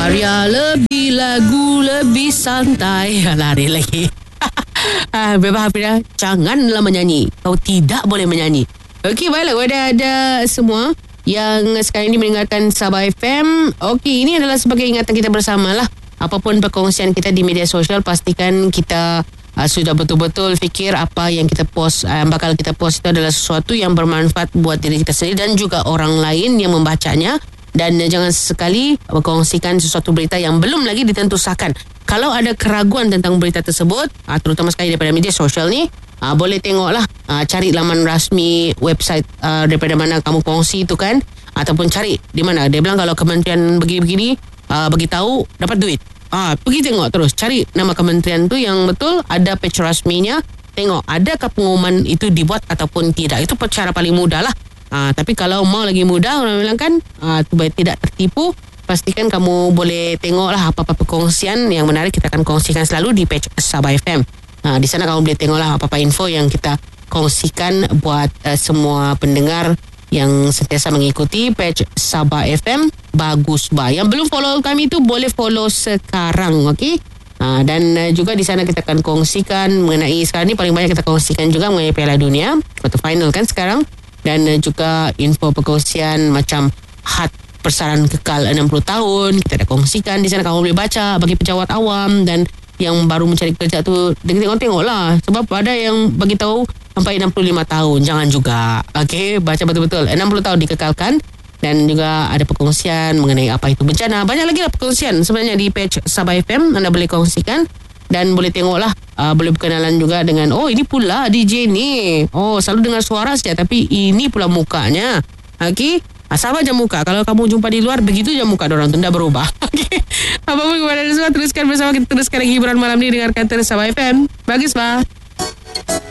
Karya lebih, lagu lebih santai. Lari lagi. Bebas Hafirah, janganlah menyanyi. Kau tidak boleh menyanyi. Okey, baiklah kepada ada semua yang sekarang ini mendengarkan Sabah FM. Okey, ini adalah sebagai ingatan kita bersama lah. Apapun perkongsian kita di media sosial, pastikan kita sudah betul-betul fikir apa yang kita post, bakal kita post itu adalah sesuatu yang bermanfaat buat diri kita sendiri dan juga orang lain yang membacanya. Dan jangan sesekali berkongsikan sesuatu berita yang belum lagi ditentusakan. Kalau ada keraguan tentang berita tersebut, terutama sekali daripada media sosial ni, boleh tengoklah, cari laman rasmi website daripada mana kamu kongsi itu kan, ataupun cari di mana. Dia bilang kalau kementerian begini-begini bagi tahu dapat duit. Pergi tengok terus, cari nama kementerian tu yang betul, ada page rasminya, tengok adakah pengumuman itu dibuat ataupun tidak. Itu cara paling mudah lah. Tapi kalau mau lagi mudah, orang bilang kan, supaya tidak tertipu, pastikan kamu boleh tengoklah apa-apa perkongsian yang menarik kita akan kongsikan selalu di page Sabah FM. Di sana kamu boleh tengoklah apa-apa info yang kita kongsikan buat semua pendengar yang sentiasa mengikuti page Sabah FM. Bagus bah. Yang belum follow kami tu boleh follow sekarang, okey? Dan juga di sana kita akan kongsikan mengenai, sekarang ni paling banyak kita kongsikan juga mengenai Piala Dunia quarter final kan sekarang, dan juga info perkongsian macam had persaranan kekal 60 tahun kita dah kongsikan di sana. Kamu boleh baca bagi pejabat awam dan yang baru mencari kerja tu, tengok lah, sebab ada yang bagi tahu sampai 65 tahun. Jangan juga. Okey, baca betul-betul. 60 tahun dikekalkan. Dan juga ada perkongsian mengenai apa itu bencana. Banyak lagi lah perkongsian sebenarnya di page Sabah FM. Anda boleh kongsikan dan boleh tengoklah, boleh berkenalan juga dengan, oh ini pula DJ ni, oh selalu dengar suara saja tapi ini pula mukanya. Okey, sama je muka. Kalau kamu jumpa di luar, begitu je muka diorang tu, tak berubah. Okey, apapun kepada semua, teruskan bersama kita, teruskan lagi hiburan malam ni. Dengarkan terus Sabah FM. Bagus bah.